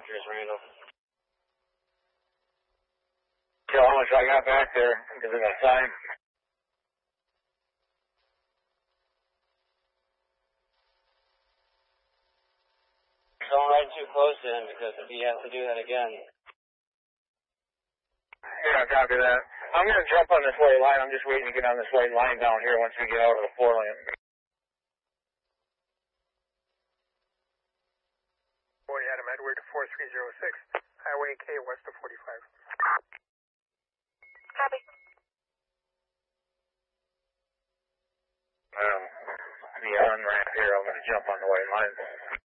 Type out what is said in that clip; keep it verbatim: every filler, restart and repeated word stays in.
Here's Randall. Tell how much I got back there because of that time. Don't ride too close to him because if he has to do that again. Yeah, copy that. I'm going to jump on this white line. I'm just waiting to get on this white line down here once we get out of the four lane. Boy, Adam Edward, four three zero six, Highway K, west of forty-five. Copy. Um, the on ramp here, I'm going to jump on the white line.